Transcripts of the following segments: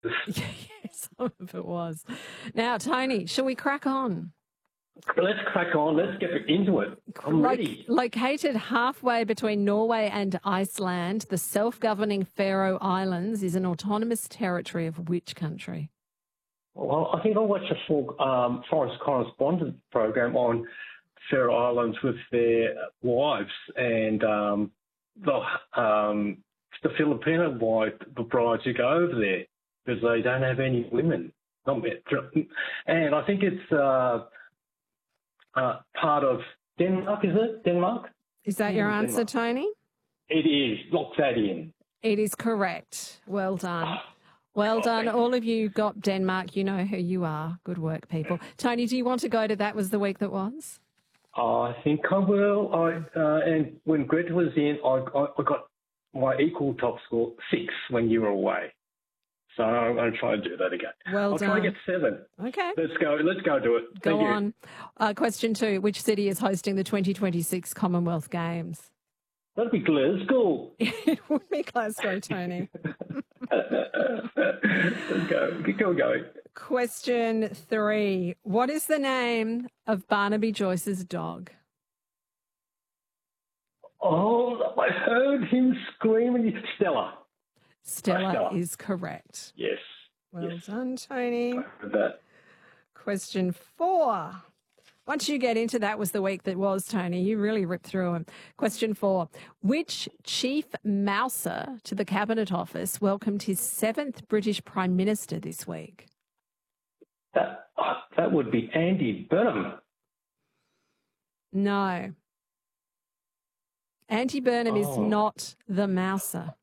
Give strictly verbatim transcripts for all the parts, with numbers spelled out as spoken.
Yeah, some of it was. Now, Tony, shall we crack on? Let's crack on. Let's get into it. I'm Lo- ready. Located halfway between Norway and Iceland, the self-governing Faroe Islands is an autonomous territory of which country? Well, I think I watched a full um, foreign correspondent program on Faroe Islands with their wives, and um, the um, the Filipino wife, the brides who go over there because they don't have any women. Not met- And I think it's uh, uh, part of Denmark, is it? Denmark? Is that your Denmark. answer, Tony? It is. Lock that in. It is correct. Well done. Well done. All of you got Denmark. You know who you are. Good work, people. Tony, do you want to go to That Was the Week That Was? I think I will. I uh, and when Greta was in, I, I, I got my equal top score, six, when you were away. So I'm going to try and do that again. Well I'll done. try and get seven. Okay. Let's go. Let's go do it. Go Thank on. You. Uh, question two. Which city is hosting the twenty twenty-six Commonwealth Games? That'd be Glasgow. It would be Glasgow, Tony. Let's go. Keep on going. Question three. What is the name of Barnaby Joyce's dog? Oh, I heard him screaming. Stella. Stella, Stella. is correct. Yes. Well yes. done, Tony. I heard that. Question four. Once you get into That Was the Week That Was, Tony, you really ripped through them. Question four. Which chief mouser to the Cabinet Office welcomed his seventh British Prime Minister this week? That, oh, that would be Andy Burnham. No. Andy Burnham is Oh. not the mouser.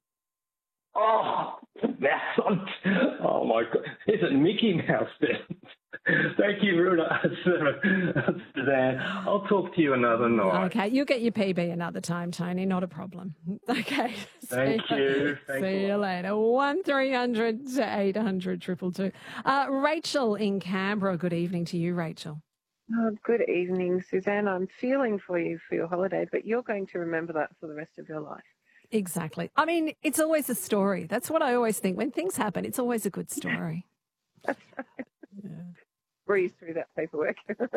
Oh, that's oh my God! Is it Mickey Mouse then? Thank you, Runa. Suzanne. I'll talk to you another night. Okay, you'll get your P B another time, Tony. Not a problem. Okay. Thank see you. Thanks see a you lot. later. One three hundred to eight hundred triple two. Uh, Rachel in Canberra. Good evening to you, Rachel. Oh, good evening, Suzanne. I'm feeling for you for your holiday, but you're going to remember that for the rest of your life. Exactly. I mean, it's always a story. That's what I always think. When things happen, it's always a good story. That's right. Yeah. Breeze through that paperwork.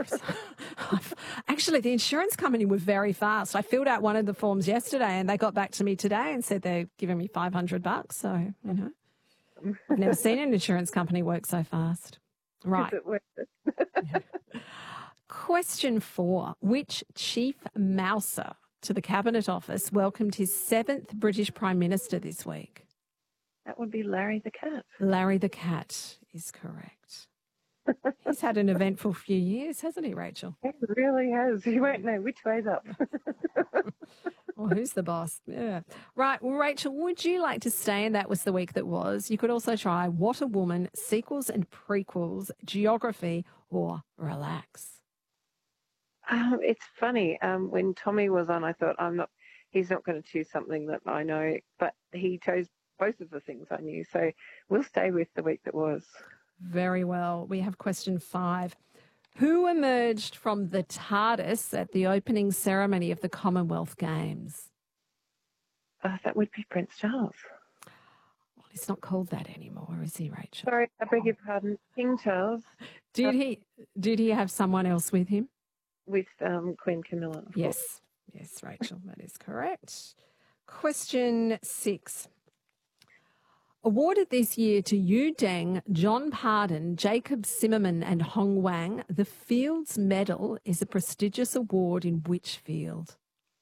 Actually, the insurance company were very fast. I filled out one of the forms yesterday and they got back to me today and said they're giving me five hundred bucks. So, you know, I've never seen an insurance company work so fast. Right. Is it worth it? Yeah. Question four. Which chief mouser to the Cabinet Office welcomed his seventh British Prime Minister this week? That would be Larry the cat. Larry the cat is correct. He's had an eventful few years, hasn't he, Rachel? It really has. You won't know which way's up. Well, who's the boss? Yeah. Right. Well, Rachel, would you like to stay in That Was the Week That Was? You could also try What a Woman, sequels and prequels, geography, or relax. Um, it's funny. Um, when Tommy was on, I thought, I'm not. He's not going to choose something that I know, but he chose both of the things I knew. So we'll stay with the week that was. Very well. We have question five. Who emerged from the TARDIS at the opening ceremony of the Commonwealth Games? Uh, that would be Prince Charles. Well, he's not called that anymore, is he, Rachel? Sorry, I beg your pardon. King Charles. Did uh, he? Did he have someone else with him? With um, Queen Camilla. Of Yes. course. Yes, Rachel, that is correct. Question six. Awarded this year to Yu Deng, John Pardon, Jacob Zimmerman and Hong Wang, the Fields Medal is a prestigious award in which field?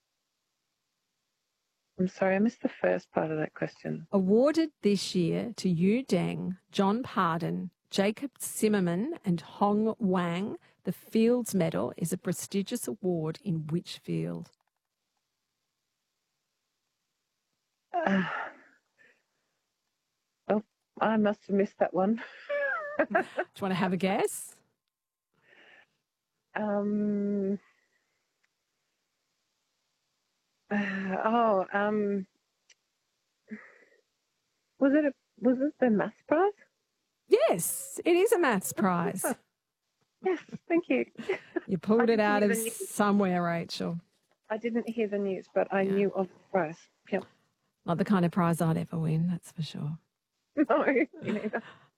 I'm sorry, I missed the first part of that question. Awarded this year to Yu Deng, John Pardon, Jacob Zimmerman and Hong Wang, the Fields Medal is a prestigious award in which field? Uh, oh, I must have missed that one. Do you want to have a guess? Um. Uh, oh. Um. Was it a? Was it the maths prize? Yes, it is a maths prize. Yes, thank you. You pulled I it out of didn't even- somewhere, Rachel. I didn't hear the news, but I Yeah. knew of the prize. Yep. Not the kind of prize I'd ever win, that's for sure. No, me neither.